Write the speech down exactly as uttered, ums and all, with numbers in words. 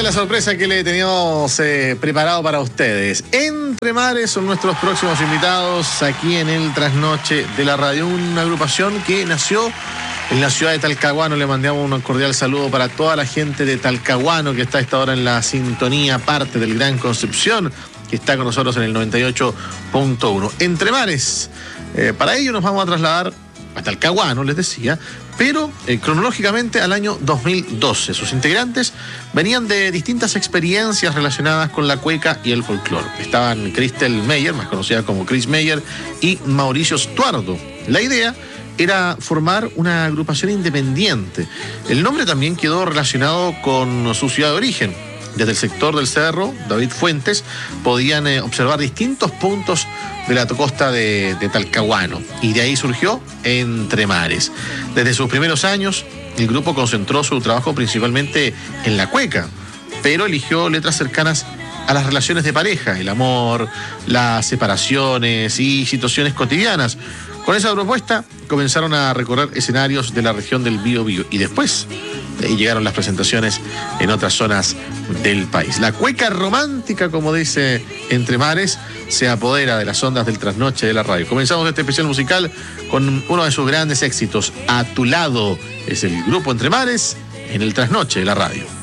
es la sorpresa que le teníamos eh, preparado para ustedes. Entre Mares son nuestros próximos invitados aquí en el Trasnoche de la Radio. Una agrupación que nació en la ciudad de Talcahuano. Le mandamos un cordial saludo para toda la gente de Talcahuano que está a esta hora en la sintonía, parte del Gran Concepción, que está con nosotros en el noventa y ocho punto uno. Entre Mares. Eh, para ello nos vamos a trasladar a Talcahuano, les decía, pero eh, cronológicamente al año dos mil doce. Sus integrantes venían de distintas experiencias relacionadas con la cueca y el folclore. Estaban Cristel Meyer, más conocida como Chris Meyer, y Mauricio Stuardo. La idea era formar una agrupación independiente. El nombre también quedó relacionado con su ciudad de origen. Desde el sector del cerro, David Fuentes, podían eh, observar distintos puntos de la costa de, de Talcahuano, y de ahí surgió Entre Mares. Desde sus primeros años, el grupo concentró su trabajo principalmente en la cueca, pero eligió letras cercanas a las relaciones de pareja, el amor, las separaciones y situaciones cotidianas. Con esa propuesta comenzaron a recorrer escenarios de la región del Biobío, y después de ahí llegaron las presentaciones en otras zonas del país. La cueca romántica, como dice Entre Mares, se apodera de las ondas del Trasnoche de la Radio. Comenzamos este especial musical con uno de sus grandes éxitos, A tu lado. Es el grupo Entre Mares en el Trasnoche de la Radio.